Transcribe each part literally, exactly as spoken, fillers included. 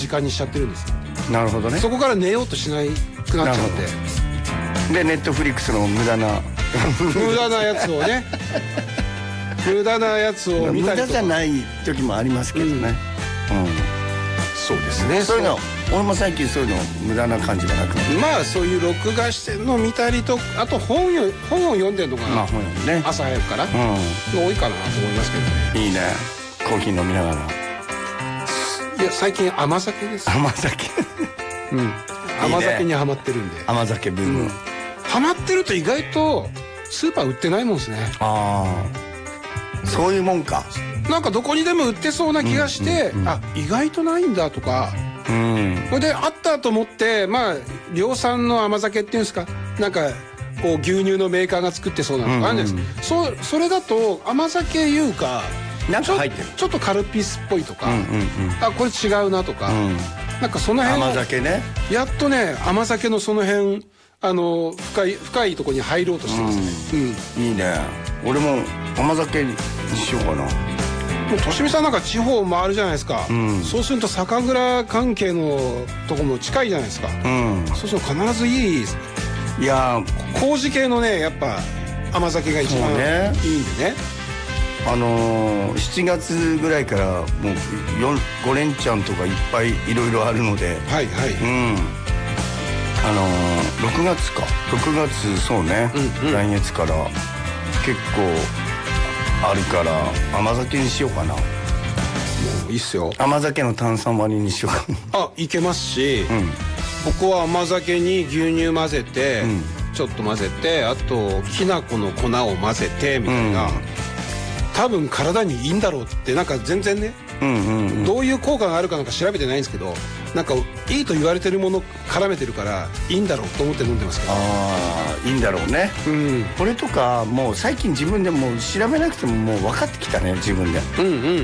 間にしちゃってるんです。 なるほどね。 そこから寝ようとしないくなっちゃってでネットフリックスの無駄な無駄なやつをね無駄なやつを見たりとか。 無駄じゃない時もありますけどね、うん、うん、 そうですね。 そういうの俺も最近そういうの無駄な感じがなくなって、 まあそういう録画してるのを見たりと、あと本よ本を読んでるのが、まあ本読むね、朝早くから、うん、多いかなと思いますけどね。 いいね、コーヒー飲みながら。 いや最近甘酒です。 甘酒うん甘酒にハマってるんで。 甘酒ブーム、うん、 ハマってると意外とスーパー売ってないもんですね。 ああそういうもんか。 なんかどこにでも売ってそうな気がして、うんうんうん、あ意外とないんだとか、うん、それであったと思って、まあ量産の甘酒っていうんですか、なんかこう牛乳のメーカーが作ってそうなのとかあるんです、うんうん、そ, それだと甘酒いうかなんか入ってる ち, ちょっとカルピスっぽいとか、うんうんうん、あこれ違うなとか、うん、なんかその辺甘酒ね、 やっとね甘酒のその辺あの深い深いところに入ろうとしてますね、 うんうん、いいね。俺も甘酒にしようかな。 もうとしみさんなんか地方回るじゃないですか、うん、そうすると酒蔵関係のとこも近いじゃないですか、うん、そうすると必ずいいいや麹系のねやっぱ甘酒が一番いいんでね。 あのー、しちがつぐらいからもうご連チャンとかいっぱいいろいろあるので、 はいはい、うん、 あのー、ろくがつかろくがつそうね、うんうん、来月から結構あるから甘酒にしようかな。もういいっすよ。 甘酒の炭酸割りにしようかな。 あいけますし、うん、僕は甘酒に牛乳混ぜて、うん、ちょっと混ぜてあときな粉の粉を混ぜてみたいな、うん、多分体にいいんだろうってなんか全然ね、うんうんうん、どういう効果があるかなんか調べてないんですけど、なんかいいと言われてるもの絡めてるからいいんだろうと思って飲んでますけど。 ああいいんだろうね、うん、これとかもう最近自分でもう調べなくてももう分かってきたね自分で。うんうんうん、うん、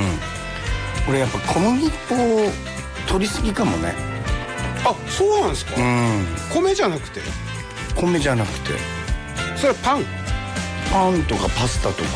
俺やっぱ小麦粉を取りすぎかもね。 あそうなんですか、うん、米じゃなくて米じゃなくてそれはパンパンとかパスタとか。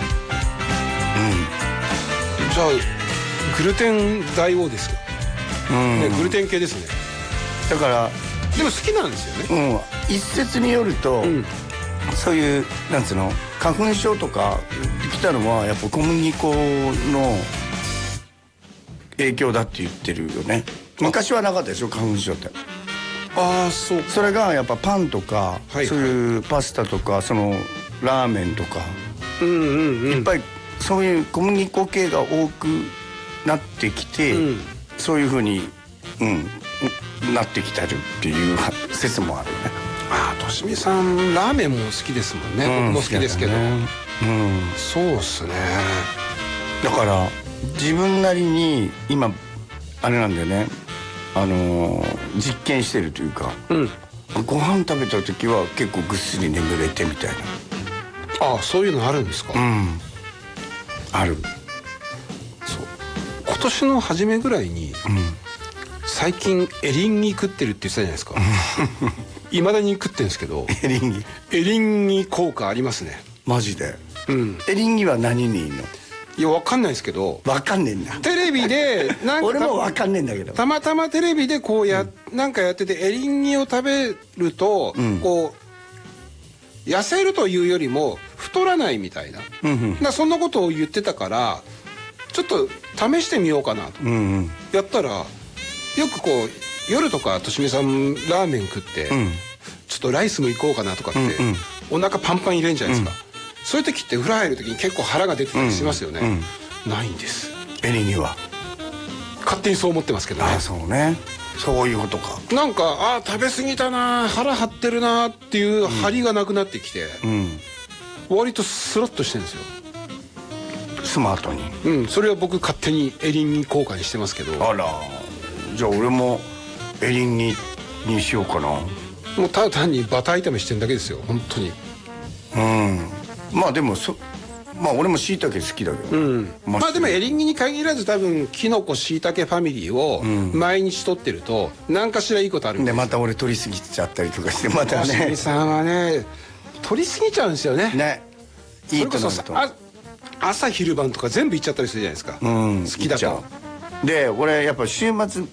うんじゃあグルテン大王ですよ、うんね、グルテン系ですね。 だからでも好きなんですよね、 うん、一説によると、うん、そういうなんつうの花粉症とか来たのはやっぱ小麦粉の影響だって言ってるよね。昔はなかったでしょ花粉症って。 ああそうか。 それがやっぱパンとか、はいはい、そういうパスタとかそのラーメンとか、うんうんうん、いっぱいそういう小麦粉系が多くなってきて、うん、そういうふうに、うん、なってきてるっていう説もあるね。 ああとしみさんラーメンも好きですもんね、うん、僕も好きですけど、ねうん、そうっすね。 だから自分なりに今あれなんだよね、あのー、実験してるというか、うん、ご飯食べた時は結構ぐっすり眠れてみたいな。 ああそういうのあるんですか。うんある。 そう今年の初めぐらいに、うん、最近エリンギ食ってるって言ってたじゃないですかいまだに食ってるんですけどエリンギエリンギ効果ありますね。 マジで、うん、エリンギは何にいいの。 いや分かんないですけど。 分かんねえんだテレビでなんか俺も分かんねえんだけどたまたまテレビでこうや、うん、なんかやっててエリンギを食べると、うん、こう痩せるというよりも太らないみたいな、うんうん、だそんなことを言ってたからちょっと試してみようかなと、うんうん、やったらよくこう夜とかとしみさんラーメン食って、うん、ちょっとライスも行こうかなとかって、うんうん、お腹パンパン入れんじゃないですか、うんそういう時って風呂入る時に結構腹が出てたりしますよね、うんうん、ないんです。 エリンギは勝手にそう思ってますけどね。 ああそうねそういうことか。 なんかああ食べ過ぎたな腹張ってるなっていう張りがなくなってきて、うん、割とスロッとしてるんですよスマートに。 うんそれは僕勝手にエリンギ効果にしてますけど。 あらじゃあ俺もエリンギにしようかな。もうただ単にバター炒めしてるだけですよ本当に。 うんまあでもそまあ俺も椎茸好きだけど、うん、 まあでもエリンギに限らず多分キノコ椎茸ファミリーを毎日取ってると何かしらいいことあるんです。 でまた俺取りすぎちゃったりとかしてまたね。 しみさんはね取りすぎちゃうんですよね。ねいいとなるとあ朝昼晩とか全部いっちゃったりするじゃないですか、うん、好きだと。 で俺やっぱ週末